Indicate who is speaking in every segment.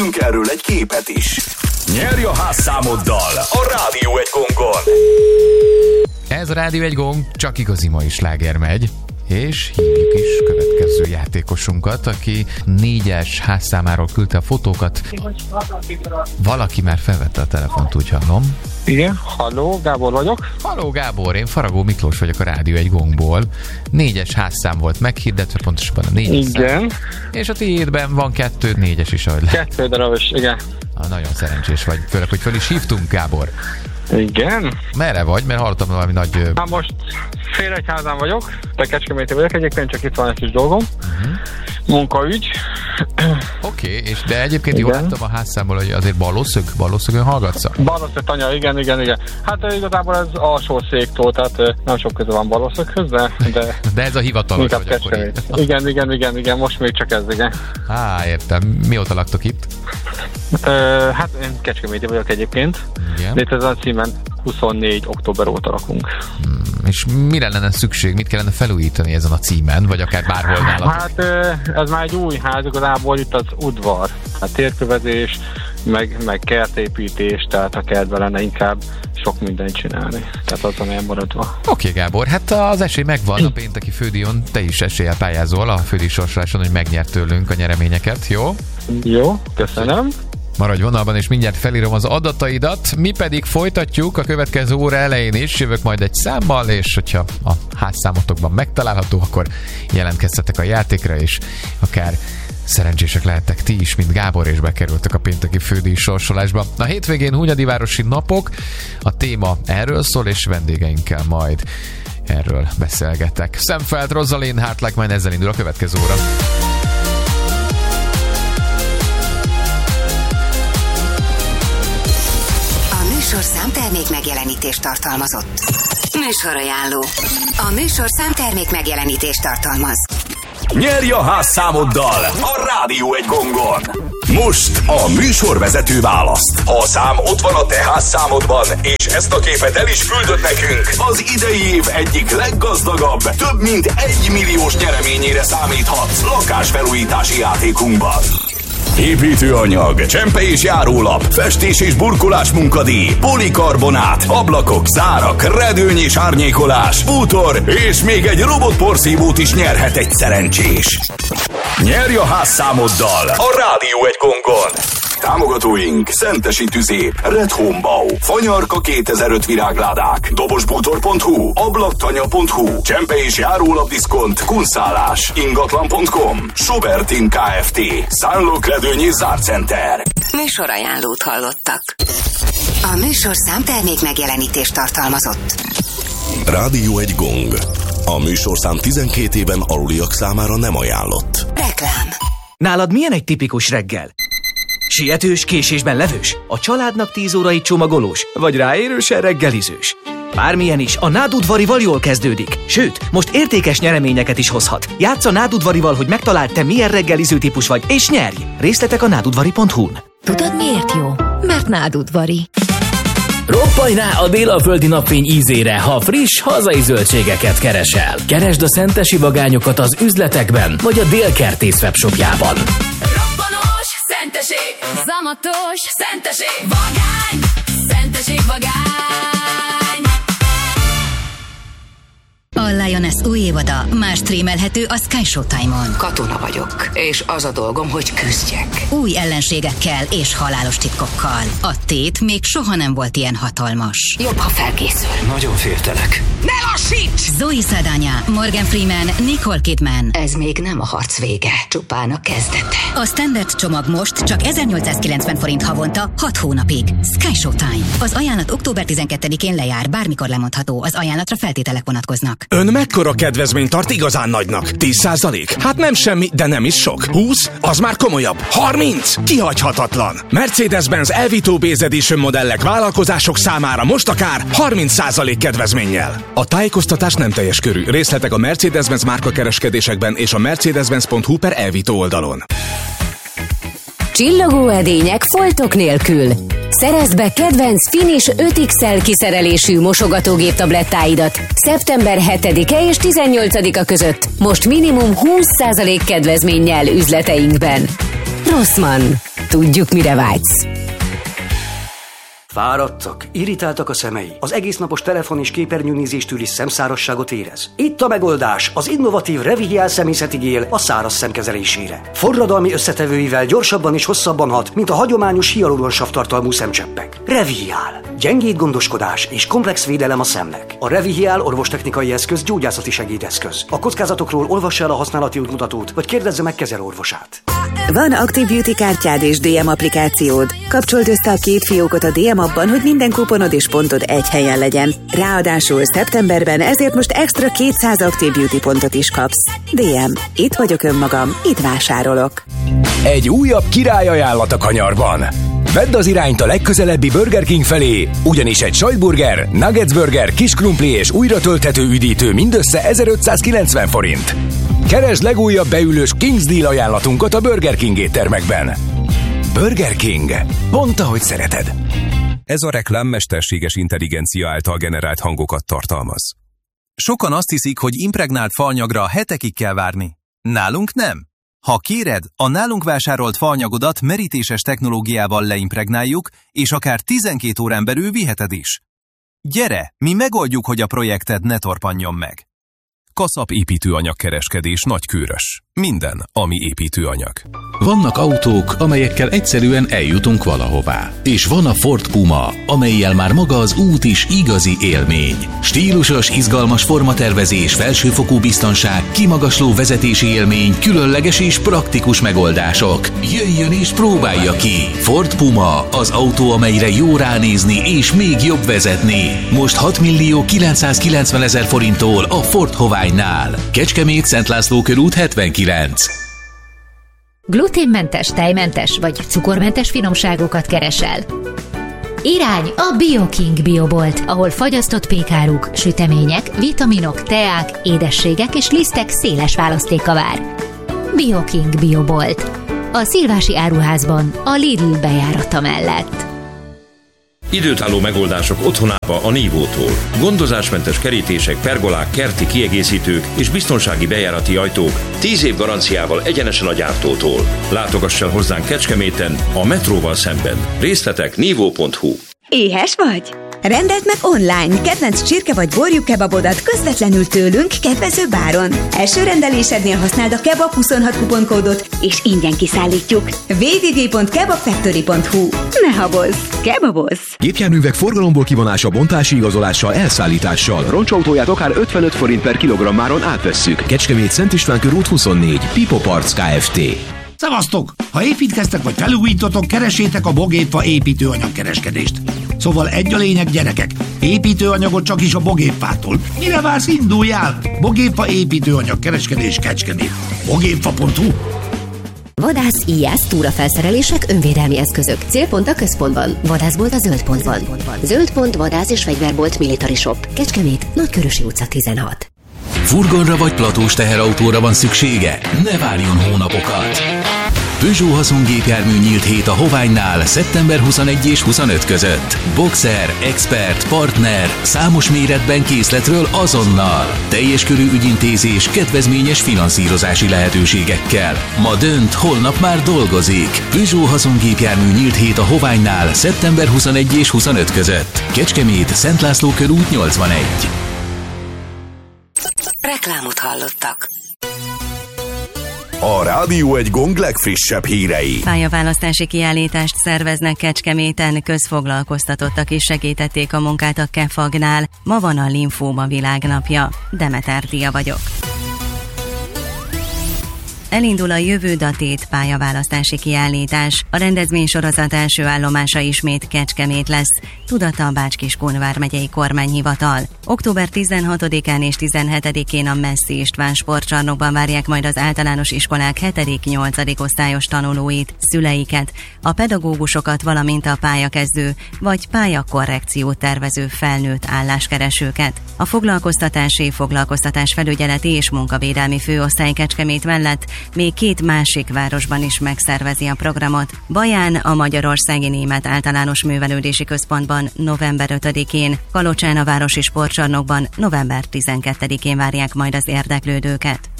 Speaker 1: küldünk erről egy képet is. Nyerj a házszámoddal a Rádió Egy Gongon.
Speaker 2: Ez a Rádió Egy Gong, csak igazi mai sláger megy. És hívjuk is következő játékosunkat, aki 4-es házszámáról küldte a fotókat. Valaki már felvette a telefont, úgy hallom.
Speaker 3: Igen, halló, Gábor vagyok.
Speaker 2: Halló Gábor, én Faragó Miklós vagyok a Rádió Egy Gongból. 4-es házszám volt meghirdetve, pontosabban a 4-es
Speaker 3: Igen.
Speaker 2: szám. És a tiédben van 2 4-es is, ahogy lehet.
Speaker 3: 2 darab is, igen.
Speaker 2: Nagyon szerencsés vagy, főleg, hogy föl is hívtunk, Gábor.
Speaker 3: Igen.
Speaker 2: Merre vagy? Mert hallottam valami nagy...
Speaker 3: Hát most Félegyházán vagyok, de Kecskeméti vagyok, egyébként csak itt van egy kis dolgom. Munkaügy.
Speaker 2: Oké, és de egyébként jól láttam a házszámból, hogy azért ballószögön hallgatsz?
Speaker 3: Ballószög tanya, igen. Hát igazából ez alsó széktól, tehát nem sok köze van ballószöghöz, de
Speaker 2: ez a hivatalos vagy akkor így.
Speaker 3: Igen, most még csak ez, igen.
Speaker 2: Értem. Mióta laktok itt?
Speaker 3: Hát én Kecskeméti vagyok egyébként.
Speaker 2: Igen.
Speaker 3: De itt ezen a címen 24 október óta lakunk.
Speaker 2: És mire lenne szükség? Mit kellene felújítani ezen a címen? Vagy akár bárhol nálatok?
Speaker 3: Hát ez már egy új ház, igazából itt az udvar. Hát térkövezés, meg kertépítés, tehát a kertben lenne inkább sok mindent csinálni. Tehát az van elmaradva.
Speaker 2: Oké, Gábor, hát az esély megvan a pénteki fődíjon. Te is eséllyel pályázol a fődíj sorsoláson, hogy megnyert tőlünk a nyereményeket, jó?
Speaker 3: Jó, köszönöm.
Speaker 2: Maradj vonalban, és mindjárt felírom az adataidat, mi pedig folytatjuk a következő óra elején is, jövök majd egy számmal, és hogyha a házszámotokban megtalálható, akkor jelentkezzetek a játékra, és akár szerencsések lehettek ti is, mint Gábor, és bekerültek a pénteki fődíj sorsolásba. A hétvégén Hunyadivárosi napok, a téma erről szól, és vendégeinkkel majd erről beszélgetek. Szemfeld, Rosalind, Heart Like Mine, ezzel indul a következő óra.
Speaker 4: Műsorszám termék megjelenítést tartalmazott. Műsorajánló. A műsorszám termék megjelenítést tartalmaz.
Speaker 1: Nyerj a házszámoddal a Rádió Egy Gongon. Most a műsorvezető választ. Ha a szám ott van a te házszámodban, és ezt a képet el is küldött nekünk, az idei év egyik leggazdagabb, több mint 1 milliós nyereményére számíthatsz lakásfelújítási játékunkban. Építőanyag, csempe és járólap, festés és burkolás munkadíj, polikarbonát, ablakok, zárak, redőny és árnyékolás, bútor és még egy robotporszívót is nyerhet egy szerencsés. Nyerj a házszámoddal a Rádió Egy Gongon. Támogatóink: Szentesi Tüzép, Red Home Bau, Fanyarka 2005 virágládák, Dobosbútor.hu, Ablaktanya.hu, Csempe és járólapdiszkont, Kunszálás, Ingatlan.com, Sobertin Kft, Szánlók Redőny és Zárcenter.
Speaker 4: Műsorajánlót hallottak. A műsorszám termék megjelenítést tartalmazott.
Speaker 5: Rádió Egy Gong. A műsorszám 12 éven aluliak számára nem ajánlott.
Speaker 4: Reklám.
Speaker 6: Nálad milyen egy tipikus reggel? Sietős, késésben levős? A családnak 10 órai csomagolós? Vagy ráérősen reggelizős? Bármilyen is, a Nádudvarival jól kezdődik. Sőt, most értékes nyereményeket is hozhat. Játsz a Nádudvarival, hogy megtaláld, te milyen reggeliző típus vagy, és nyerj! Részletek a nádudvari.hu-n.
Speaker 7: Tudod, miért jó? Mert Nádudvari.
Speaker 8: Roppanj rá a délaföldi napfény ízére, ha friss, hazai zöldségeket keresel. Keresd a szentesi vagányokat az üzletekben, vagy a Délkertész webshopjában.
Speaker 9: Robbanós szenteség, zamatos szenteség, vagány, szenteség, vagány.
Speaker 4: A Lioness új évada már streamelhető a Sky Showtime-on.
Speaker 10: Katona vagyok, és az a dolgom, hogy küzdjek.
Speaker 4: Új ellenségekkel és halálos titkokkal. A tét még soha nem volt ilyen hatalmas.
Speaker 10: Jobb, ha felkészül.
Speaker 5: Nagyon féltelek.
Speaker 10: Ne lassíts!
Speaker 4: Zoe Saldana, Morgan Freeman, Nicole Kidman.
Speaker 10: Ez még nem a harc vége, csupán a kezdete.
Speaker 4: A standard csomag most csak 1890 forint havonta 6 hónapig. Sky Showtime. Az ajánlat október 12-én lejár, bármikor lemondható. Az ajánlatra feltételek vonatkoznak.
Speaker 11: Ön mekkora kedvezményt tart igazán nagynak? 10%? Hát nem semmi, de nem is sok. 20? Az már komolyabb. 30? Kihagyhatatlan. Mercedes-Benz Elvito Base Edition modellek vállalkozások számára most akár 30% kedvezménnyel. A tájékoztatás nem teljes körű. Részletek a Mercedes-Benz márkakereskedésekben és a mercedes-benz.hu/Elvito oldalon.
Speaker 7: Csillogó edények foltok nélkül. Szerezd be kedvenc Finish 5XL kiszerelésű mosogatógép tablettáidat szeptember 7-e és 18-a között most minimum 20% kedvezménnyel üzleteinkben. Rossmann. tudjuk, mire vágysz.
Speaker 12: Fáradtak, irritáltak a szemei, az egésznapos telefon- és képernyőnézéstől is szemszárasságot érez. Itt a megoldás, az innovatív Revihial szemészeti gél a száraz szem kezelésére. Forradalmi összetevőivel gyorsabban és hosszabban hat, mint a hagyományos hialuronsav tartalmú szemcseppek. Revihial. Gyengéd gondoskodás és komplex védelem a szemnek. A Revihial orvostechnikai eszköz gyógyászati segédeszköz. A kockázatokról olvassa el a használati útmutatót, vagy kérdezze meg kezelőorvosát.
Speaker 13: Van Active Beauty kártyád és DM applikációd. Kapcsold össze a két fiókot a DM abban, hogy minden kuponod és pontod egy helyen legyen. Ráadásul szeptemberben ezért most extra 200 Active Beauty pontot is kapsz. DM. Itt vagyok önmagam, itt vásárolok.
Speaker 1: Egy újabb királyajánlat a kanyarban. Vedd az irányt a legközelebbi Burger King felé, ugyanis egy sajtburger, nuggets burger, kis krumpli és újra tölthető üdítő mindössze 1590 forint. Keresd legújabb beülős King's Deal ajánlatunkat a Burger King éttermekben. Burger King. Pont ahogy szereted.
Speaker 14: Ez a reklám mesterséges intelligencia által generált hangokat tartalmaz. Sokan azt hiszik, hogy impregnált faanyagra hetekig kell várni. Nálunk nem. Ha kéred, a nálunk vásárolt faanyagodat merítéses technológiával leimpregnáljuk, és akár 12 órán belül viheted is. Gyere, mi megoldjuk, hogy a projekted ne torpanjon meg. Kaszap építőanyagkereskedés Nagykőrös. Minden, ami építőanyag.
Speaker 15: Vannak autók, amelyekkel egyszerűen eljutunk valahová. És van a Ford Puma, amellyel már maga az út is igazi élmény. Stílusos, izgalmas formatervezés, felsőfokú biztonság, kimagasló vezetési élmény, különleges és praktikus megoldások. Jöjjön és próbálja ki! Ford Puma, az autó, amelyre jó ránézni és még jobb vezetni. Most 6.990.000 forinttól a Ford Hoványnál. Kecskemét, Szent László körút 79.
Speaker 16: Gluténmentes, tejmentes vagy cukormentes finomságokat keresel? Irány a BioKing Biobolt, ahol fagyasztott pékáruk, sütemények, vitaminok, teák, édességek és lisztek széles választéka vár. BioKing Biobolt. A Szilvási Áruházban, a Lidl bejárata mellett.
Speaker 17: Időtálló megoldások otthonába a Nívótól. Gondozásmentes kerítések, pergolák, kerti kiegészítők és biztonsági bejárati ajtók 10 év garanciával egyenesen a gyártótól. Látogass el hozzánk Kecskeméten, a metróval szemben. Részletek nívó.hu.
Speaker 18: Éhes vagy? Rendeld meg online kedvenc csirke vagy borjú kebabodat közvetlenül tőlünk kedvező áron. Első rendelésednél használd a Kebab 26 kuponkódot, és ingyen kiszállítjuk. www.kebabfactory.hu. Ne habozz, kebabozz!
Speaker 19: Gépjárművek forgalomból kivonása, bontási igazolással, elszállítással. Roncsautóját akár 55 forint per kilogrammáron átvesszük. Kecskemét, Szent István körút 24. Pipo Parts Kft.
Speaker 20: Szevasztok! Ha építkeztek vagy felújítotok, keresétek a Bogépfa építőanyagkereskedést. Szóval egy a lényeg, gyerekek, építőanyagot csak is a Bogépfától. Mire vársz, induljál? Bogépfa építőanyagkereskedés Kecskemét. Bogépfa.hu.
Speaker 21: Vadász, íjász, túrafelszerelések, önvédelmi eszközök. Célpont a központban. Vadászbolt a Zöldpontban. Zöldpont, vadász és fegyverbolt, Military Shop. Kecskemét, Nagykörösi utca 16.
Speaker 15: Furgonra vagy platós teherautóra van szüksége? Ne várjon hónapokat! Peugeot haszongépjármű nyílt hét a Hoványnál szeptember 21 és 25 között. Boxer, expert, partner, számos méretben készletről azonnal. Teljes körű ügyintézés, kedvezményes finanszírozási lehetőségekkel. Ma dönt, holnap már dolgozik. Peugeot haszongépjármű nyílt hét a Hoványnál szeptember 21 és 25 között. Kecskemét, Szent László körút 81.
Speaker 10: Reklámot hallottak.
Speaker 5: A Rádió egy Gong legfrissebb hírei.
Speaker 22: Pályaválasztási kiállítást szerveznek Kecskeméten, közfoglalkoztatottak is segítették a munkát a Kefagnál. Ma van a Linfóma világnapja. Demeter Dia vagyok. Elindul a Jövő Datét pályaválasztási kiállítás. A rendezvénysorozat első állomása ismét Kecskemét lesz, tudata a Bács-Kiskun vármegyei kormányhivatal. Október 16-án és 17-én a Messzi István sportcsarnokban várják majd az általános iskolák 7.-8. osztályos tanulóit, szüleiket, a pedagógusokat, valamint a pályakezdő vagy pályakorrekciót tervező felnőtt álláskeresőket. A foglalkoztatásfelügyeleti és munkavédelmi főosztály Kecskemét mellett még 2 másik városban is megszervezi a programot. Baján a Magyarországi Német Általános Művelődési Központban november 5-én, Kalocsán a Városi Sportcsarnokban november 12-én várják majd az érdeklődőket.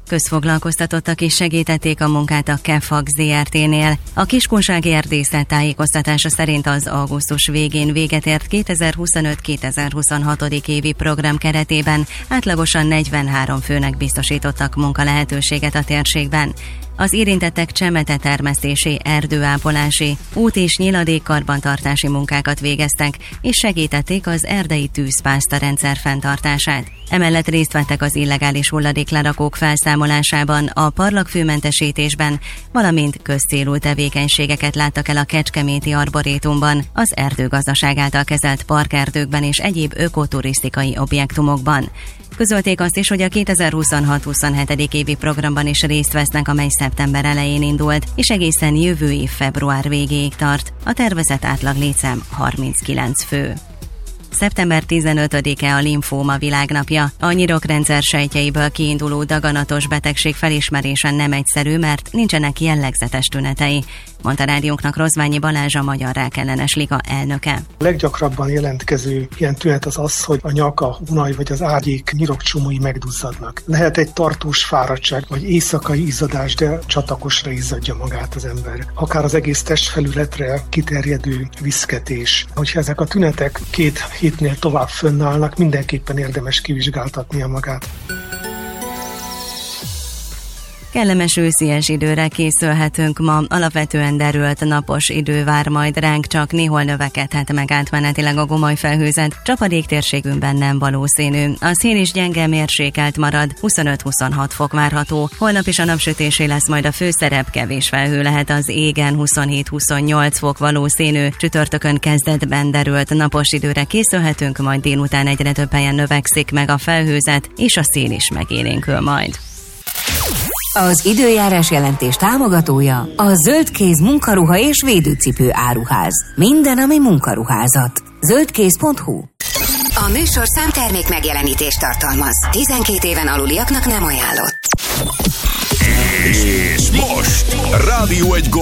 Speaker 22: Közfoglalkoztatottak is segítették a munkát a KEFAG ZRT-nél. A Kiskunsági Erdészet tájékoztatása szerint az augusztus végén véget ért 2025-2026. évi program keretében átlagosan 43 főnek biztosítottak munkalehetőséget a térségben. Az érintettek csemetetermesztési, erdőápolási, út- és nyiladékkarbantartási munkákat végeztek, és segítették az erdei tűzpásztarendszer fenntartását. Emellett részt vettek az illegális hulladéklerakók felszámolásában, a parlagfőmentesítésben, valamint közcélú tevékenységeket láttak el a Kecskeméti Arborétumban, az erdőgazdaság által kezelt parkerdőkben és egyéb ökoturisztikai objektumokban. Közölték azt is, hogy a 2026-27. évi programban is részt vesznek, amely szeptember elején indult, és egészen jövő év február végéig tart. A tervezett átlag létszám 39 fő. Szeptember 15-e a limfóma világnapja. A nyirokrendszer sejtjeiből kiinduló daganatos betegség felismerése nem egyszerű, mert nincsenek jellegzetes tünetei, mondta rádiónknak Rozványi Balázs, a Magyar Rákellenes Liga elnöke.
Speaker 2: A leggyakrabban jelentkező ilyen tünet az, hogy a nyak, a hunaj vagy az ágyék nyirokcsomói megduzzadnak. Lehet egy tartós fáradtság vagy éjszakai izzadás, de csatakosra izzadja magát az ember. Akár az egész testfelületre kiterjedő viszketés. Hogyha ezek a tünetek 2 hétnél tovább fönnállnak, mindenképpen érdemes kivizsgáltatnia magát.
Speaker 22: Kellemes őszies időre készülhetünk ma, alapvetően derült napos idő vár majd ránk, csak néhol növekedhet meg átmenetileg a gomoly felhőzet, csapadék térségünkben nem valószínű. A szél is gyenge, mérsékelt marad, 25-26 fok várható. Holnap is a napsütésé lesz majd a főszerep, kevés felhő lehet az égen, 27-28 fok valószínű. Csütörtökön kezdetben derült napos időre készülhetünk, majd délután egyre több helyen növekszik meg a felhőzet, és a szél is megélénkül majd.
Speaker 7: Az időjárás jelentés támogatója a Zöldkéz munkaruha és védőcipő áruház. Minden, ami munkaruházat. Zöldkéz.hu.
Speaker 10: A műsorszám termék megjelenítést tartalmaz. 12 éven aluliaknak nem ajánlott.
Speaker 1: És most Rádió 1